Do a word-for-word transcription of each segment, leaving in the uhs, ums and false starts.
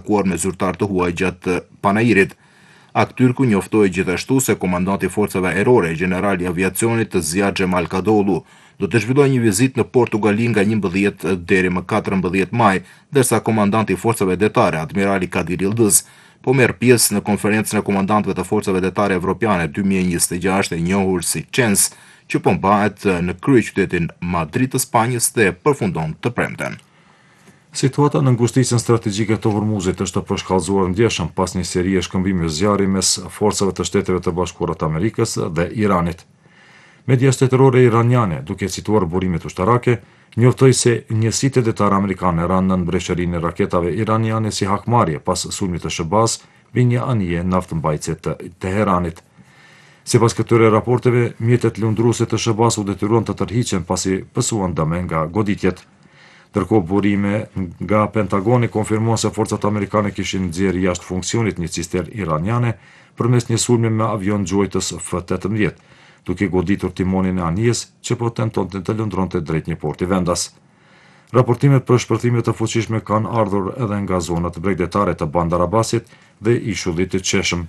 takuar me zyrtar të huaj gjatë panairit. Aktyrku njoftoi gjithashtu se komandanti i forcave ajrore, generali i aviacionit Ziad Xhemal Kadolu, do të zhvillojë një vizitë në Portugali nga njëmbëdhjetë deri më katërmbëdhjetë maj, ndërsa komandanti i forcave detare, admirali Kadir Yıldız, po merr pjesë në konferencën e komandantëve të forcave detare evropiane dy mijë e njëzet e gjashtë e njohur si Cens, që po mbahet në kryeqytetin Madrid të Spanjës dhe përfundon të premten. Situata në ngushticën strategjike të Hormuzit është të përshkallëzuar ndjeshëm pas një serie shkëmbimi zjarri mes forcave të Shteteve të Bashkuara të Amerikës dhe Iranit. Media shtetërore iraniane, duke cituar burimet ushtarake, njoftoi se njësitë detare amerikane ranë në breshërinë e raketave iraniane si hakmarrje pas sulmit të Shëbaz mbi një anije naftëmbajtëse të Teheranit. Sipas këtyre raporteve, mjetet lundruese të Shëbaz u detyruan të tërhiqen pasi pësuan dëme nga goditjet. Ndërkohë burime nga Pentagoni konfirmuan se forcat amerikane kishin nxjerrë jashtë funksionit një cisternë iraniane përmes një sulmi me avion gjuajtës F tetëmbëdhjetë, duke goditur timonin e anijes që po tentonte të lëndronte drejt një porti vendas. Raportimet për shpërthime të fuqishme kanë ardhur edhe nga zonat bregdetare të Bandar Abbasit dhe Ishullit të Qeshëm.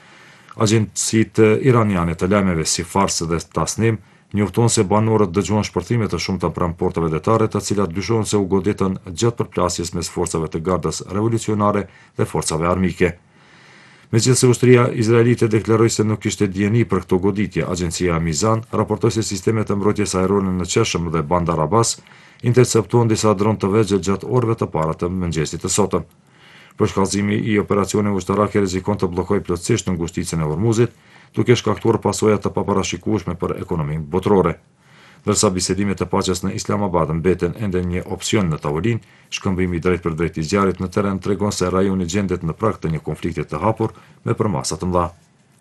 Agjencitë iraniane të lajmeve si Fars dhe Tasnim njofton se banorët dëgjuan shpërthime të shumta pranë portave detare, të cilat dyshohen se u goditën gjatë përplasjes mes forcave të Gardës Revolucionare dhe forcave armike. Megjithëse ushtria izraelite deklaroi se nuk kishte dijeni për këto goditje, agjencia Mizan raportoi se sistemet e mbrojtjes ajrore në Qeshëm dhe Bandar Abbas interceptuan disa dronë të vegjël gjatë orëve të para të mëngjesit të sotëm. Përshkallëzimi i operacioneve ushtarake rrezikon të bllokojë plotësisht në ngushticën e Hormuzit, duke shkaktuar pasoja të paparashikueshme për ekonominë botërore. Ndërsa bisedimet e paqes në Islamabad mbeten ende një opsion në tavolinë, shkëmbimi drejt për drejt i zjarrit në terren tregon se rajoni gjendet në prag të një konflikti të hapur me përmasa të mëdha.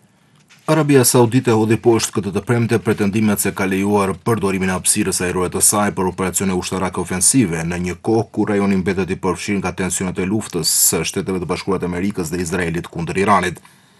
Arabia Saudite hodhi poshtë këtë të premte pretendimet se ka lejuar përdorimin e hapësirës ajrore të saj për operacione ushtarake ofensive në një kohë ku rajoni mbetet i përfshirë nga tensionet e luftës së Shteteve të Bashkuara të Amerikës dhe Izraelit kundër Iranit.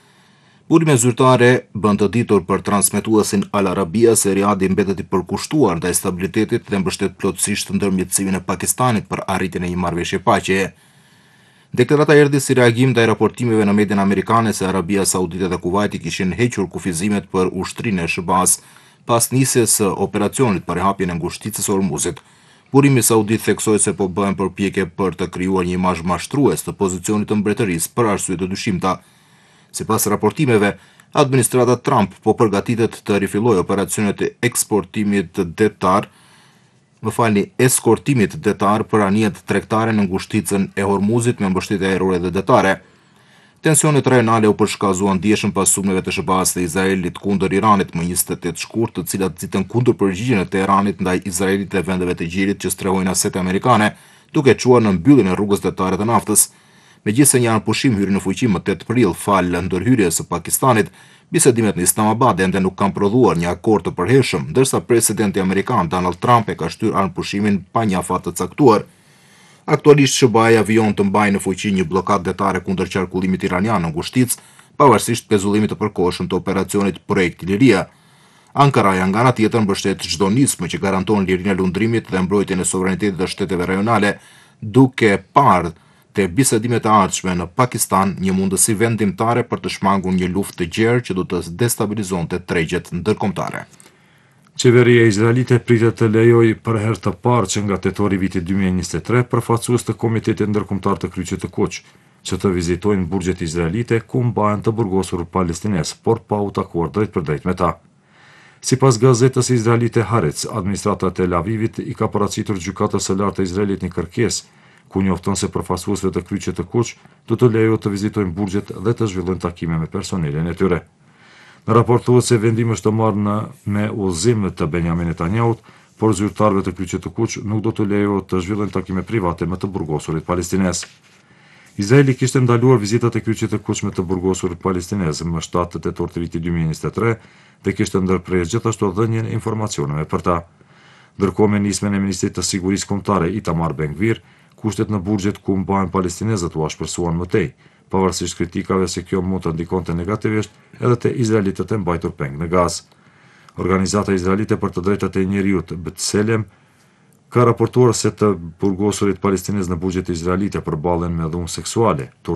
Burime zyrtare bën të ditur për transmetuesin Al Arabia se Riadi mbetet i përkushtuar ndaj stabilitetit dhe mbështet plotësisht ndërmjetësimin e Pakistanit për arritjen e një marrëveshje paqeje. Deklarata erdhi si reagim ndaj raportimeve në median amerikane se Arabia Saudite dhe Kuvajti kishin hequr kufizimet për ushtrinë e Shëbaz pas nisjes së operacionit për hapjen e ngushticës së Hormuzit. Burimi saudit theksoi se po bëhen përpjekje për të krijuar një imazh mashtrues të pozicionit të mbretërisë për arsye të dyshimta. Sipas raportimeve, administrata Trump po përgatitet të rifillojë operacionet e eksportimit detar, më falni, eskortimit detar për anijet tregtare në ngushticën e Hormuzit me mbështetje ajrore dhe detare. Tensionet rajonale u përshkazuan ndjeshëm pas sulmeve të Shëbaz të Izraelit kundër Iranit më njëzet e tetë shkurt, të cilat zitën kundër përgjigjen e Teheranit ndaj Izraelit dhe vendeve të gjirit që strehojnë asete amerikane, duke çuar në mbylljen e rrugës detare të naftës. Megjithëse një anëpushim hyri në fuqi më tetë prill fal ndërhyrjes së Pakistanit, bisedimet në Islamabad ende nuk kanë prodhuar një akord të përhershëm, ndërsa presidenti amerikan Donald Trump e ka shtyr anëpushimin pa një afat të caktuar. Aktualisht Shëbaja vijon të mbajë në fuqi një blokadë detare kundër qarkullimit iranian në ngushticë, pavarësisht pezullimit të përkohshëm të operacionit Projekt Liria. Ankaraja nga ana tjetër mbështet çdo nismë që garanton lirinë e lundrimit dhe mbrojtjen e sovranitetit të shteteve rajonale, duke parë te bisedimet e ardhshme në Pakistan një mundësi vendimtare për të shmangur një luftë të gjerë që do të destabilizonte tregjet ndërkombëtare. Qeveria izraelite pritet të lejojë për herë të parë që nga tetori vitit dy mijë e njëzet e tre përfaqësues të Komitetit Ndërkombëtar të Kryqit të Kuq, që të vizitojnë burgjet izraelite ku mbahen të burgosur palestinez, por pa u takuar drejt për drejt me ta. Sipas gazetës izraelite Haaretz, administrata e Tel Avivit i ka paraqitur gjykatës së lartë të Izraelit një kërkesë ku njofton se përfaqësuesve të Kryqit të Kuq do të lejohet të vizitojnë burgjet dhe të zhvillojnë takime me personelin e tyre. Në raport thuhet se vendimi është marrë në me udhëzim të Benjamin Netanyahut, por zyrtarëve të Kryqit të Kuq nuk do të lejohet të zhvillojnë takime private me të burgosurit palestinez. Izraeli kishte ndaluar vizitat e Kryqit të Kuq me të burgosurit palestinez më shtatë tetor të vitit dy mijë e njëzet e tre dhe kishte ndërprerë gjithashtu dhënien e informacioneve për ta. Ndërkohë me nismën e Ministrisë të Sigurisë Kombëtare Itamar Ben-Gvir, kushtet në burgjet ku mbahen palestinezët u ashpërsuan më tej, pavarësisht kritikave se kjo mund të ndikonte negativisht edhe te izraelitët e mbajtur peng në Gazë. Organizata izraelite për të drejtat e njerëzit B'Tselem ka raportuar se të burgosurit palestinez në burgjet izraelite përballen me dhunë seksuale.